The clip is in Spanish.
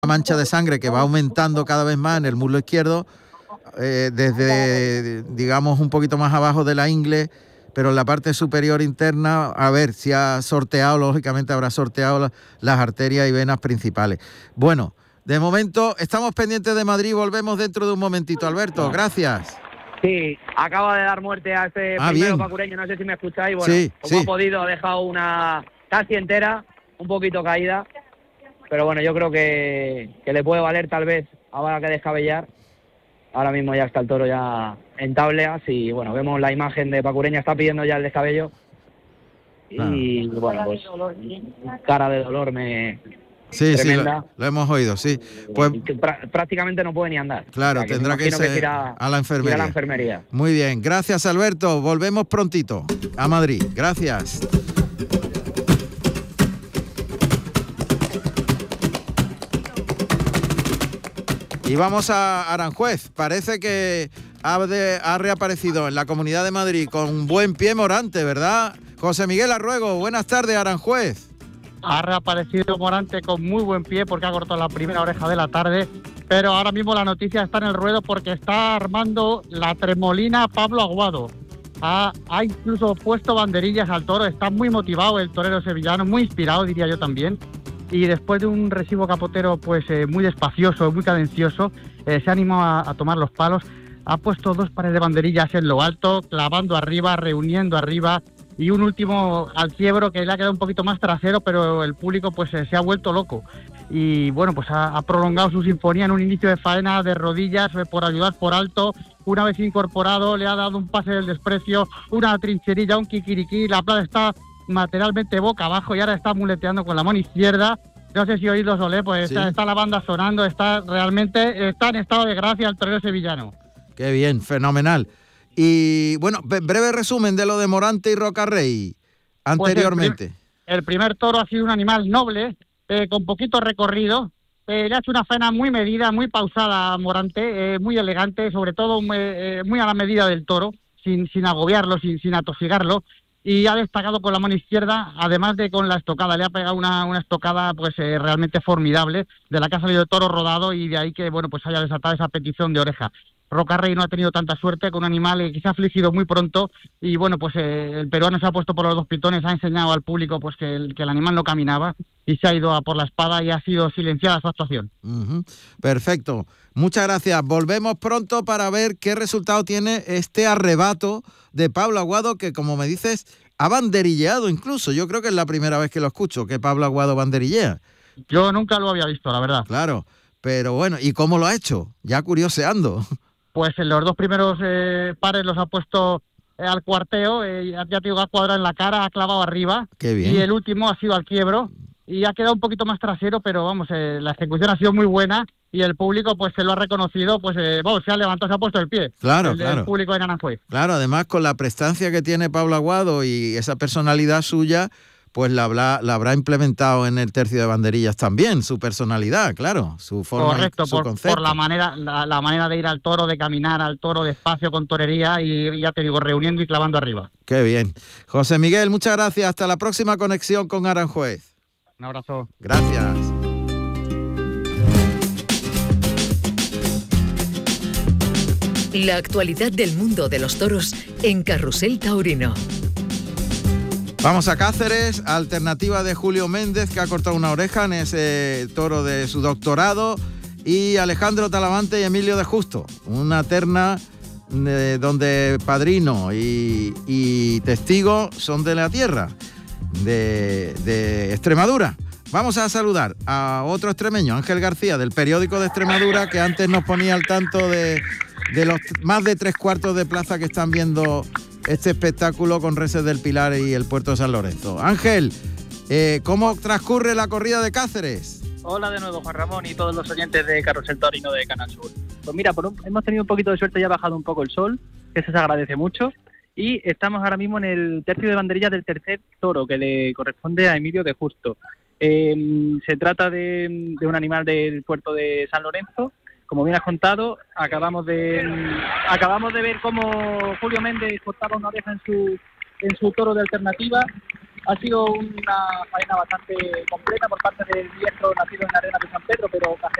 mancha de sangre que va aumentando cada vez más en el muslo izquierdo, desde, digamos, un poquito más abajo de la ingle, pero en la parte superior interna, a ver si ha sorteado, lógicamente habrá sorteado las arterias y venas principales. Bueno, de momento estamos pendientes de Madrid, volvemos dentro de un momentito. Alberto, gracias. Sí, acaba de dar muerte a este primero bien. pacureño, no sé si me escucháis. Bueno, Sí, como sí. ha podido, ha dejado una casi entera, un poquito caída, pero bueno, yo creo que le puede valer tal vez ahora que descabellar. Ahora mismo ya está el toro ya en tableas y bueno, vemos la imagen de Pacureña, está pidiendo ya el descabello. Y bueno, pues cara de dolor Sí, tremenda. Sí, lo hemos oído, sí. Pues prácticamente no puede ni andar. claro, O sea, que tendrá que irse a la enfermería. Ir a la enfermería. Muy bien, gracias Alberto, volvemos prontito a Madrid, gracias. Y vamos a Aranjuez, parece que ha reaparecido en la Comunidad de Madrid con buen pie Morante, ¿verdad? José Miguel Arruego, buenas tardes Aranjuez. Ha reaparecido Morante con muy buen pie porque ha cortado la primera oreja de la tarde, pero ahora mismo la noticia está en el ruedo porque está armando la tremolina Pablo Aguado. Ha incluso puesto banderillas al toro, está muy motivado el torero sevillano, muy inspirado diría yo también, y después de un recibo capotero pues muy despacioso, muy cadencioso, se animó a tomar los palos, ha puesto 2 pares de banderillas en lo alto, clavando arriba, reuniendo arriba, y un último al quiebro que le ha quedado un poquito más trasero, pero el público pues se ha vuelto loco. Y bueno, pues ha prolongado su sinfonía en un inicio de faena de rodillas por ayudar por alto. Una vez incorporado le ha dado un pase del desprecio, una trincherilla, un kikiriki. La plaza está materialmente boca abajo y ahora está muleteando con la mano izquierda. No sé si oídos Olé, pues sí. Está la banda sonando, está en estado de gracia el torero sevillano. Qué bien, fenomenal. Y bueno, breve resumen de lo de Morante y Rocarrey anteriormente. Pues el primer toro ha sido un animal noble, con poquito recorrido. Le ha hecho una faena muy medida, muy pausada a Morante, muy elegante, sobre todo muy a la medida del toro, sin agobiarlo, sin atosigarlo. Y ha destacado con la mano izquierda, además de con la estocada. Le ha pegado una estocada pues realmente formidable, de la que ha salido el toro rodado, y de ahí que bueno pues haya desatado esa petición de oreja. Rocarrey no ha tenido tanta suerte con un animal que se ha afligido muy pronto y bueno, pues el peruano se ha puesto por los 2 pitones, ha enseñado al público pues que el animal no caminaba y se ha ido a por la espada y ha sido silenciada su actuación. Perfecto, muchas gracias. Volvemos pronto para ver qué resultado tiene este arrebato de Pablo Aguado, que como me dices, ha banderilleado incluso. Yo creo que es la primera vez que lo escucho, que Pablo Aguado banderillea. Yo nunca lo había visto, la verdad. Claro, pero bueno, ¿y cómo lo ha hecho? Ya curioseando. Pues en los 2 primeros pares los ha puesto al cuarteo, ya te digo, ha cuadrado en la cara, ha clavado arriba. Qué bien. Y el último ha sido al quiebro y ha quedado un poquito más trasero, pero vamos, la ejecución ha sido muy buena y el público pues se lo ha reconocido, pues se ha levantado, se ha puesto el pie. Claro, el público de Aranjuez. Claro, además con la prestancia que tiene Pablo Aguado y esa personalidad suya, pues la habrá implementado en el tercio de banderillas también, su personalidad, claro, su forma. Correcto, su concepto. Por la manera de ir al toro, de caminar al toro despacio con torería y ya te digo, reuniendo y clavando arriba. Qué bien. José Miguel, muchas gracias. Hasta la próxima conexión con Aranjuez. Un abrazo. Gracias. La actualidad del mundo de los toros en Carrusel Taurino. Vamos a Cáceres, alternativa de Julio Méndez, que ha cortado una oreja en ese toro de su doctorado, y Alejandro Talavante y Emilio de Justo, una terna donde padrino y testigo son de la tierra, de Extremadura. Vamos a saludar a otro extremeño, Ángel García, del periódico de Extremadura, que antes nos ponía al tanto de los más de 3/4 de plaza que están viendo este espectáculo con Reses del Pilar y el Puerto de San Lorenzo. Ángel, ¿cómo transcurre la corrida de Cáceres? Hola de nuevo, Juan Ramón, y todos los oyentes de Carrusel Taurino de Canal Sur. Pues mira, hemos tenido un poquito de suerte, ya ha bajado un poco el sol, que se agradece mucho, y estamos ahora mismo en el tercio de banderillas del tercer toro, que le corresponde a Emilio de Justo. Se trata de un animal del Puerto de San Lorenzo. Como bien has contado, acabamos de ver cómo Julio Méndez cortaba una oreja en su toro de alternativa Ha sido una faena bastante completa por parte del diestro nacido en la arena de San Pedro, pero